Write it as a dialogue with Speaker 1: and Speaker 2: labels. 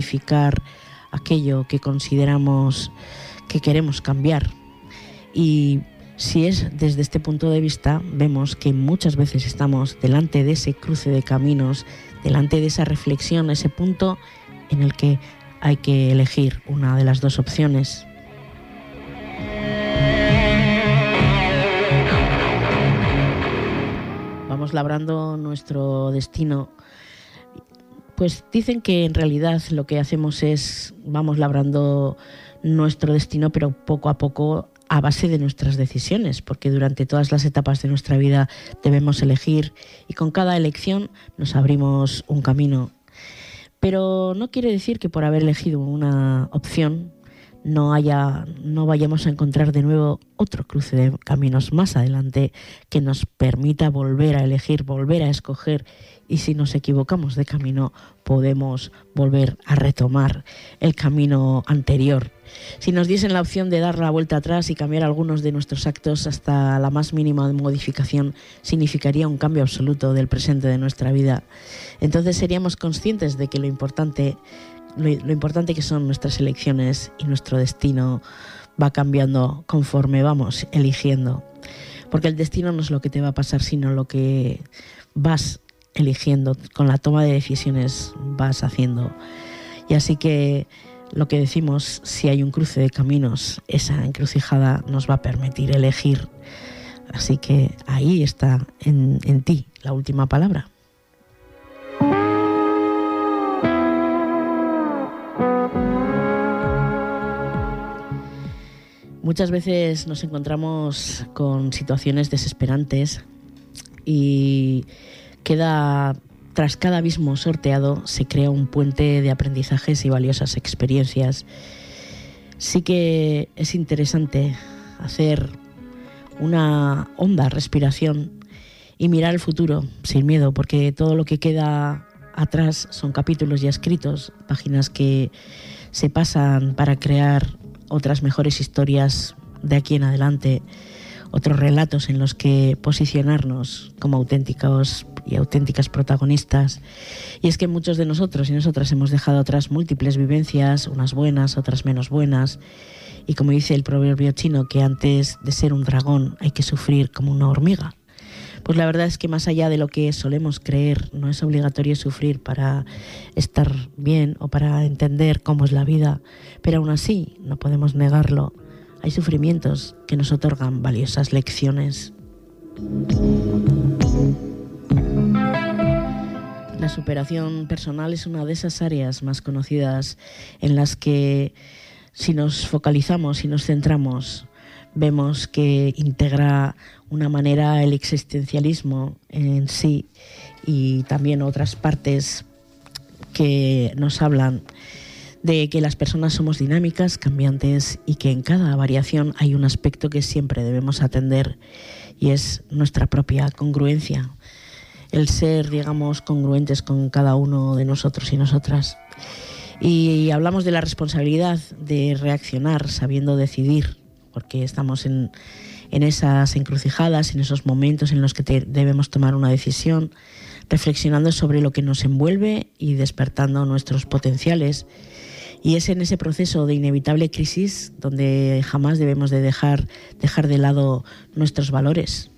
Speaker 1: modificar aquello que consideramos que queremos cambiar. Y si es desde este punto de vista, vemos que muchas veces estamos delante de ese cruce de caminos, delante de esa reflexión, ese punto en el que hay que elegir una de las dos opciones. Vamos labrando nuestro destino. Pues dicen que en realidad lo que hacemos es, vamos labrando nuestro destino, pero poco a poco, a base de nuestras decisiones, porque durante todas las etapas de nuestra vida debemos elegir y con cada elección nos abrimos un camino. Pero no quiere decir que por haber elegido una opción no vayamos a encontrar de nuevo otro cruce de caminos más adelante que nos permita volver a elegir, volver a escoger, y si nos equivocamos de camino podemos volver a retomar el camino anterior. Si nos diesen la opción de dar la vuelta atrás y cambiar algunos de nuestros actos hasta la más mínima modificación, significaría un cambio absoluto del presente de nuestra vida. Entonces seríamos conscientes de que lo importante que son nuestras elecciones y nuestro destino va cambiando conforme vamos eligiendo. Porque el destino no es lo que te va a pasar, sino lo que vas eligiendo. Con la toma de decisiones vas haciendo. Y así que lo que decimos, si hay un cruce de caminos, esa encrucijada nos va a permitir elegir. Así que ahí está en ti la última palabra. Muchas veces nos encontramos con situaciones desesperantes y tras cada abismo sorteado se crea un puente de aprendizajes y valiosas experiencias. Sí que es interesante hacer una honda respiración y mirar el futuro sin miedo, porque todo lo que queda atrás son capítulos ya escritos, páginas que se pasan para crear otras mejores historias de aquí en adelante, otros relatos en los que posicionarnos como auténticos y auténticas protagonistas. Y es que muchos de nosotros y nosotras hemos dejado atrás múltiples vivencias, unas buenas, otras menos buenas, y como dice el proverbio chino, que antes de ser un dragón hay que sufrir como una hormiga. Pues la verdad es que más allá de lo que solemos creer, no es obligatorio sufrir para estar bien o para entender cómo es la vida, pero aún así no podemos negarlo. Hay sufrimientos que nos otorgan valiosas lecciones. La superación personal es una de esas áreas más conocidas en las que, si nos focalizamos y nos centramos, vemos que integra una manera el existencialismo en sí y también otras partes que nos hablan de que las personas somos dinámicas, cambiantes, y que en cada variación hay un aspecto que siempre debemos atender, y es nuestra propia congruencia, el ser, digamos, congruentes con cada uno de nosotros y nosotras. Y hablamos de la responsabilidad de reaccionar sabiendo decidir, porque estamos en esas encrucijadas, en esos momentos en los que debemos tomar una decisión, reflexionando sobre lo que nos envuelve y despertando nuestros potenciales. Y es en ese proceso de inevitable crisis donde jamás debemos de dejar de lado nuestros valores.